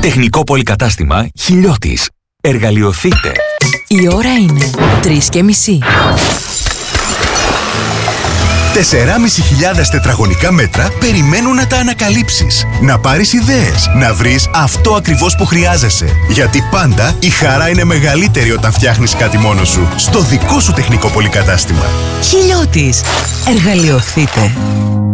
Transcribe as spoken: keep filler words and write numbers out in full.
Τεχνικό πολυκατάστημα Χιλιώτης. Εργαλειοθείτε. Η ώρα είναι τρεις και μισή. τεσσεράμισι χιλιάδες τετραγωνικά μέτρα περιμένουν να τα ανακαλύψεις. Να πάρεις ιδέες, να βρεις αυτό ακριβώς που χρειάζεσαι. Γιατί πάντα η χαρά είναι μεγαλύτερη όταν φτιάχνεις κάτι μόνος σου. Στο δικό σου τεχνικό πολυκατάστημα. Χιλιώτης. Εργαλειοθείτε.